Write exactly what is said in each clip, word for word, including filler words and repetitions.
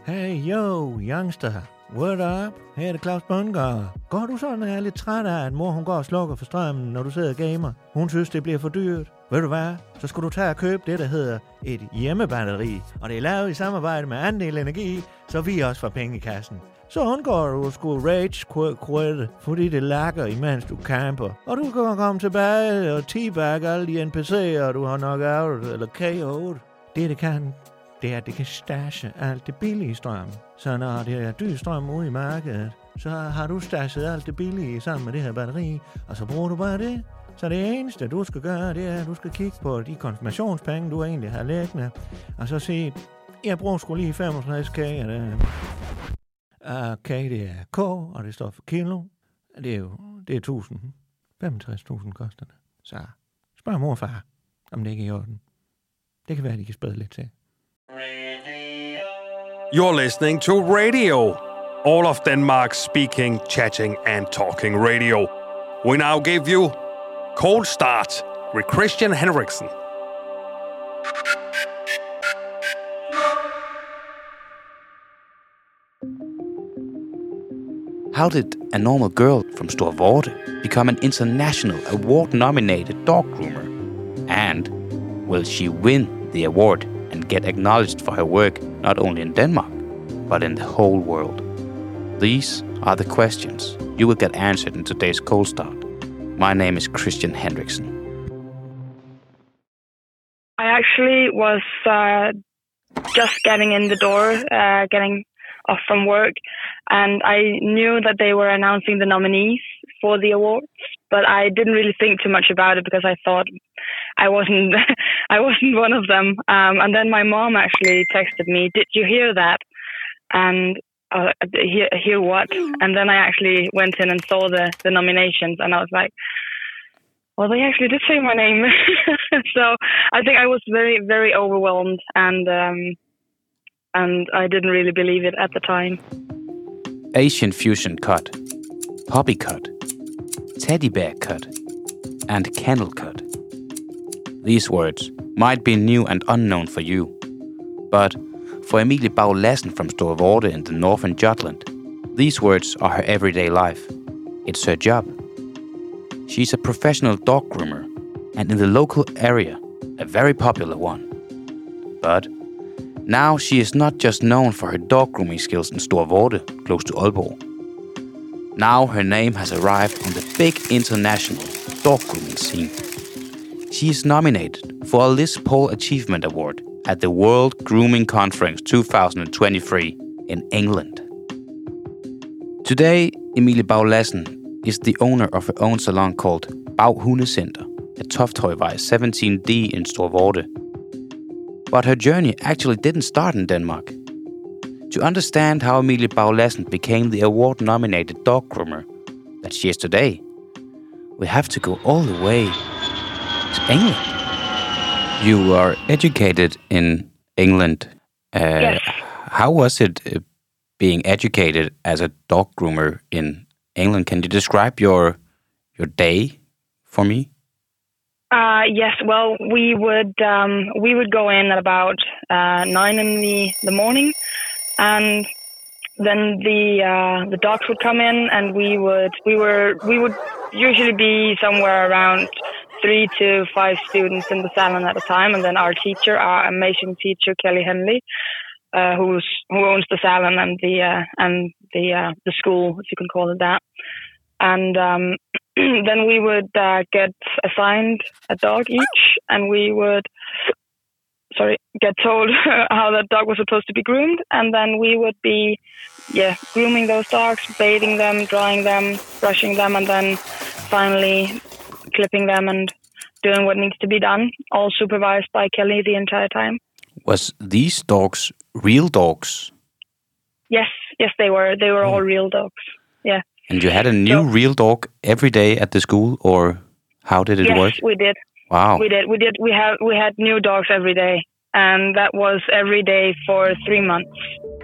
Hey, yo, youngster. What up? Her er det Claus Bundgaard. Går du sådan og er lidt træt af, at mor hun går og slukker for strømmen, når du sidder og gamer? Hun synes, det bliver for dyrt. Ved du hvad? Så skulle du tage og købe det, der hedder et hjemmebatteri. Og det er lavet i samarbejde med Andel Energi, så vi også får penge i kassen. Så undgår du at skulle rage quit, fordi det lakker, imens du camper. Og du kan komme tilbage og teabag alle de N P C'er, du har nok out eller K O'd. Det, det kan, det er, at det kan stashe alt det billige strøm. Så når det er dyr strøm ude i markedet, så har du stashet alt det billige sammen med det her batteri, og så bruger du bare det. Så det eneste, du skal gøre, det er, at du skal kigge på de konfirmationspenge, du egentlig har liggende, og så sige, jeg bruger sgu lige femogtres K af det. Og K, det er K, og det står for kilo. Det er jo, det er tusind. femogtres tusind koster det. Så spørg mor og far, om det ikke er i orden. Det kan være, de kan spæde lidt til. You're listening to Radio. All of Denmark speaking, chatting and talking radio. We now give you Cold Start with Christian Henriksen. How did a normal girl from Storvorde become an international award-nominated dog groomer? And will she win the award and get acknowledged for her work not only in Denmark, but in the whole world? These are the questions you will get answered in today's Cold Start. My name is Christian Henriksen. I actually was uh, just getting in the door, uh, getting off from work, and I knew that they were announcing the nominees for the awards, but I didn't really think too much about it because I thought I wasn't I wasn't one of them. Um, and then my mom actually texted me, "Did you hear that?" And uh, hear, hear what? And then I actually went in and saw the, the nominations, and I was like, well, they actually did say my name. So I think I was very, very overwhelmed, and um, and I didn't really believe it at the time. Asian fusion cut, puppy cut, teddy bear cut, and kennel cut. These words might be new and unknown for you, but for Emilie Bau Lassen from Storvorde in the northern Jutland, these words are her everyday life. It's her job. She's a professional dog groomer, and in the local area, a very popular one. But now she is not just known for her dog grooming skills in Storvorde, close to Aalborg. Now her name has arrived on the big international dog grooming scene. She is nominated for a Liz Paul Achievement Award at the World Grooming Conference twenty twenty-three in England. Today, Emilie Bau Lassen is the owner of her own salon called Bau Hundecenter at Toftøyvej seventeen D in Storvorde. But her journey actually didn't start in Denmark. To understand how Emilie Bau Lassen became the award-nominated dog groomer that she is today, we have to go all the way to England. You are educated in England. Uh, yes. How was it uh, being educated as a dog groomer in England? Can you describe your your day for me? Uh, yes. Well, we would um, we would go in at about uh, nine in the, the morning, and then the uh, the dogs would come in, and we would we were we would usually be somewhere around three to five students in the salon at a time, and then our teacher, our amazing teacher Kelly Henley, uh, who's who owns the salon and the uh, and the uh, the school, if you can call it that. And um, then we would uh, get assigned a dog each, and we would, sorry, get told how that dog was supposed to be groomed, and then we would be, yeah, grooming those dogs, bathing them, drying them, brushing them, and then finally clipping them and doing what needs to be done, all supervised by Kelly the entire time. Was these dogs real dogs? Yes, yes, they were. They were all real dogs. Yeah. And you had a new so, real dog every day at the school, or how did it yes, work? Yes, we did. Wow. We did. We did. We had we had new dogs every day, and that was every day for three months.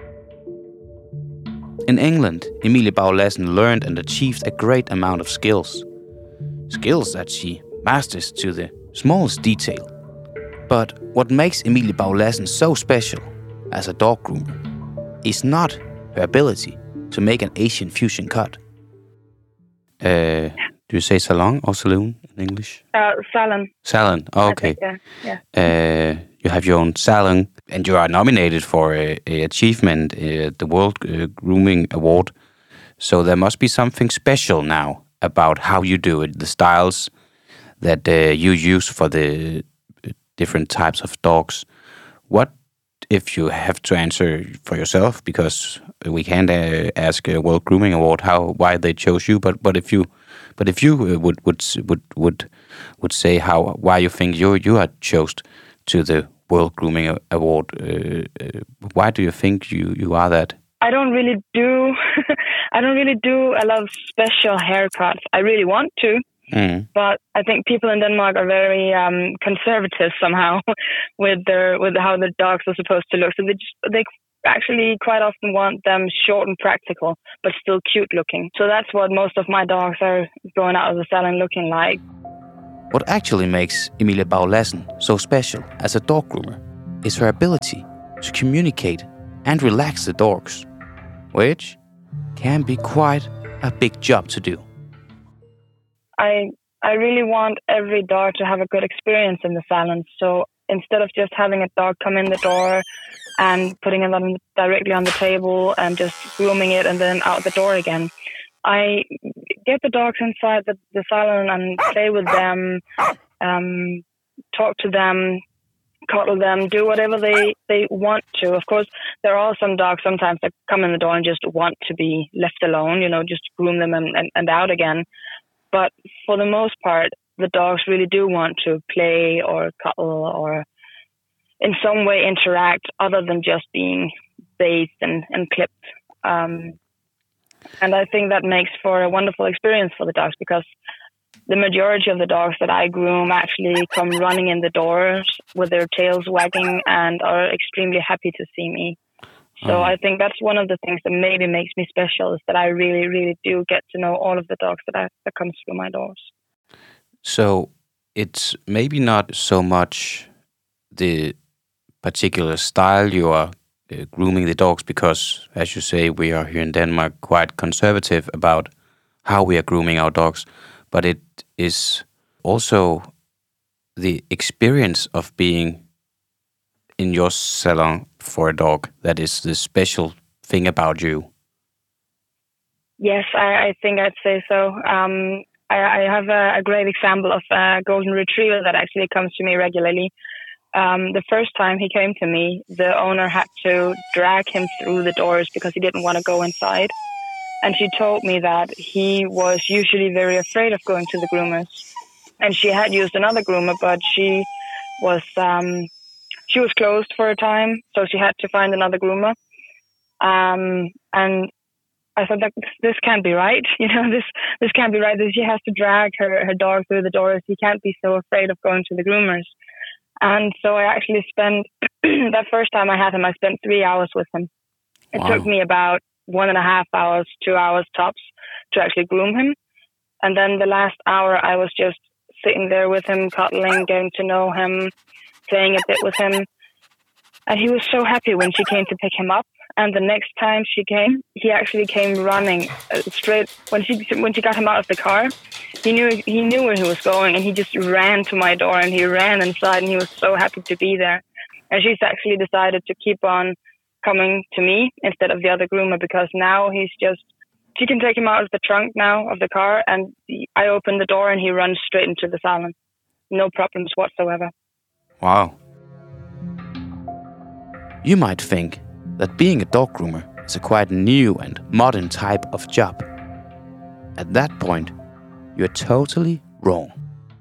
In England, Emilie Bau Lassen learned and achieved a great amount of skills. Skills that she masters to the smallest detail. But what makes Emilie Bau Lassen so special as a dog groomer is not her ability to make an Asian fusion cut. Uh, do you say salon or saloon in English? Uh, salon. Salon, okay. Think, yeah. yeah. Uh, you have your own salon, and you are nominated for a, a achievement, uh, the World uh, Grooming Award. So there must be something special now about how you do it, the styles that uh, you use for the different types of dogs. What, if you have to answer for yourself, because we can't uh, ask a World Grooming Award how why they chose you, but but if you but if you uh, would would would would would say how why you think you you are chosen to the World Grooming Award, uh, uh, why do you think you you are that? I don't really do I don't really do a lot of special haircuts. I really want to. Mm. But I think people in Denmark are very um, conservative somehow with their with how the dogs are supposed to look. So they just, they actually quite often want them short and practical, but still cute looking. So that's what most of my dogs are going out of the salon looking like. What actually makes Emilie Bau-Lassen so special as a dog groomer is her ability to communicate and relax the dogs, which can be quite a big job to do. I I really want every dog to have a good experience in the salon. So instead of just having a dog come in the door and putting it on, directly on the table and just grooming it and then out the door again, I get the dogs inside the, the salon and play with them, um, talk to them, cuddle them, do whatever they, they want to. Of course, there are some dogs sometimes that come in the door and just want to be left alone, you know, just groom them and, and, and out again. But for the most part, the dogs really do want to play or cuddle or in some way interact other than just being bathed and, and clipped. Um, and I think that makes for a wonderful experience for the dogs because the majority of the dogs that I groom actually come running in the doors with their tails wagging and are extremely happy to see me. So um, I think that's one of the things that maybe makes me special is that I really, really do get to know all of the dogs that I, that comes through my doors. So it's maybe not so much the particular style you are uh, grooming the dogs because, as you say, we are here in Denmark quite conservative about how we are grooming our dogs, but it is also the experience of being in your salon for a dog that is the special thing about you. Yes, I, I think I'd say so. Um, I, I have a, a great example of a golden retriever that actually comes to me regularly. Um, the first time he came to me, the owner had to drag him through the doors because he didn't want to go inside. And she told me that he was usually very afraid of going to the groomers. And she had used another groomer, but she was um, she was closed for a time, so she had to find another groomer. Um, and I thought that this can't be right. You know, this this can't be right. That she has to drag her, her dog through the doors. He can't be so afraid of going to the groomers. And so I actually spent, that first time I had him, I spent three hours with him. It wow. took me about one and a half hours, two hours tops to actually groom him. And then the last hour I was just sitting there with him, cuddling, getting to know him, playing a bit with him. And he was so happy when she came to pick him up. And the next time she came, he actually came running uh, straight. When she when she got him out of the car, he knew he knew where he was going, and he just ran to my door and he ran inside, and he was so happy to be there. And she's actually decided to keep on coming to me instead of the other groomer because now he's just. She can take him out of the trunk now of the car, and I open the door and he runs straight into the salon, no problems whatsoever. Wow. You might think that being a dog groomer is a quite new and modern type of job. At that point, you're totally wrong.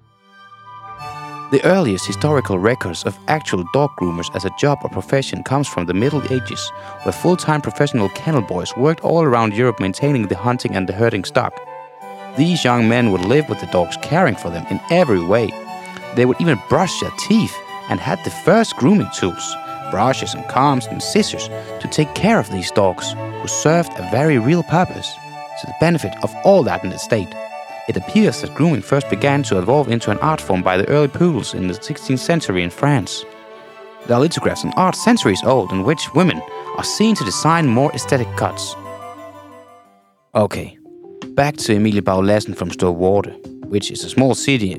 The earliest historical records of actual dog groomers as a job or profession comes from the Middle Ages, where full-time professional kennel boys worked all around Europe maintaining the hunting and the herding stock. These young men would live with the dogs, caring for them in every way. They would even brush their teeth and had the first grooming tools, brushes and combs and scissors, to take care of these dogs, who served a very real purpose, to the benefit of all that in the state. It appears that grooming first began to evolve into an art form by the early poodles in the sixteenth century in France. There are lithographs and art centuries old in which women are seen to design more aesthetic cuts. Okay, back to Emilie Bau Lassen from Storvorde, which is a small city.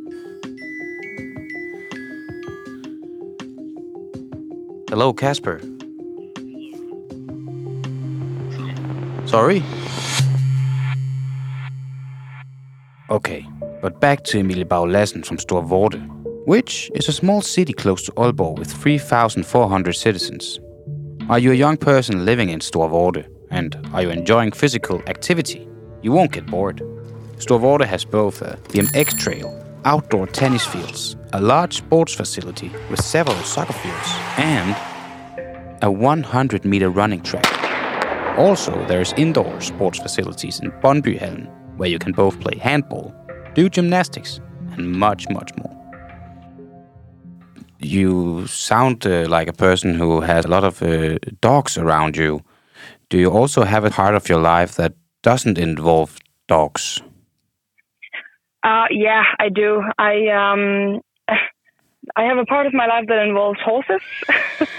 Hello, Casper. Sorry? Okay, but back to Emilie Bau Lassen from Storvorde, which is a small city close to Aalborg with three thousand four hundred citizens. Are you a young person living in Storvorde, and are you enjoying physical activity? You won't get bored. Storvorde has both a B M X trail, outdoor tennis fields, a large sports facility with several soccer fields, and a one hundred meter running track. Also, there's indoor sports facilities in Brøndbyhallen, where you can both play handball, do gymnastics, and much, much more. You sound uh, like a person who has a lot of uh, dogs around you. Do you also have a part of your life that doesn't involve dogs? Uh, yeah, I do. I um, I have a part of my life that involves horses.